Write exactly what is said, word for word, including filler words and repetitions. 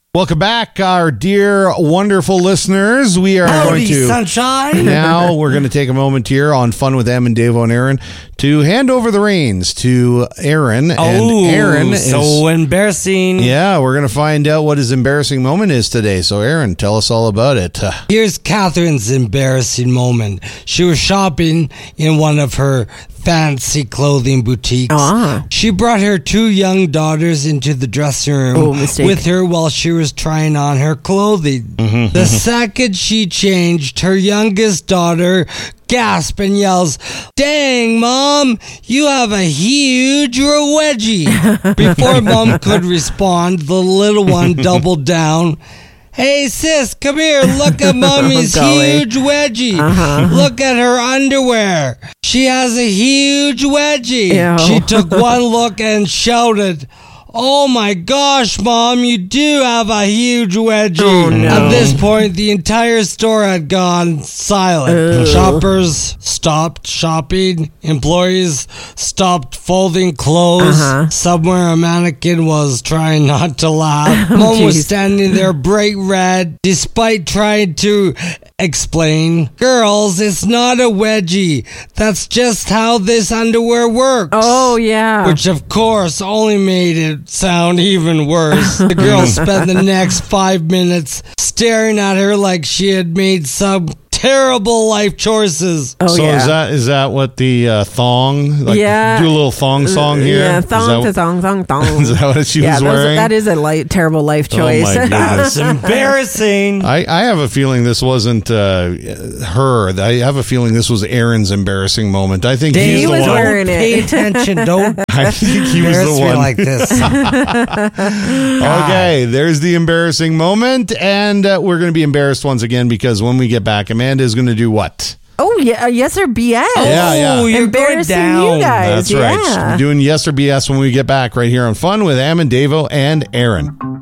Welcome back, our dear, wonderful listeners. We are Howdy, going to sunshine. now we're going to take a moment here on Fun with Em and Davo and Aaron to hand over the reins to Aaron. And Oh, Aaron is so embarrassing. yeah. We're going to find out what his embarrassing moment is today. So, Aaron, tell us all about it. Uh, Here's Catherine's embarrassing moment. She was shopping in one of her fancy clothing boutiques. Ah. She brought her two young daughters into the dressing room Oh, mistake. with her while she was trying on her clothing. The second she changed, her youngest daughter gasps and yells, "Dang, Mom, you have a huge wedgie." Before Mom could respond, the little one doubled down. "Hey, sis, come here. Look at Mommy's Golly. huge wedgie. Uh-huh. Look at her underwear. She has a huge wedgie." Ew. She took one look and shouted, "Oh my gosh, Mom, you do have a huge wedgie." Oh, no. At this point, the entire store had gone silent. Ugh. Shoppers stopped shopping. Employees stopped folding clothes. Uh-huh. Somewhere a mannequin was trying not to laugh. Mom was Jeez. standing there bright red, despite trying to explain, "Girls, it's not a wedgie. That's just how this underwear works." Oh, yeah. Which, of course, only made it sound even worse. The girl spent the next five minutes staring at her like she had made some terrible life choices. oh, so yeah. is that is that what the uh, thong? Like, Yeah. do a little thong song here. Yeah, Is thong that- to thong, thong, thong. Is that what she yeah, was those- wearing? that is a light, terrible life Oh, choice. my goodness. That's embarrassing. I, I have a feeling this wasn't uh, her. I have a feeling this was Aaron's embarrassing moment. I think Dave, he's He the was one. wearing don't pay it. attention. Don't I think he was embarrass the me one. like this. Okay, there's the embarrassing moment, and uh, we're going to be embarrassed once again because when we get back, Amanda is going to do what? Oh, yeah. uh, Yes or B S. Yeah, yeah. Oh, you're going Embarrassing down. you guys. That's right. Yeah. We're doing yes or B S when we get back right here on Fun with Am and Davo and Aaron.